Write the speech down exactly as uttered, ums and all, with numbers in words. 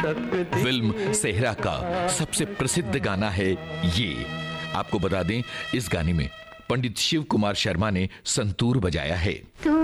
Film सेहरा का सबसे प्रसिद्ध गाना है ये। आपको बता दें, इस गाने में पंडित शिव कुमार शर्मा ने संतूर बजाया है।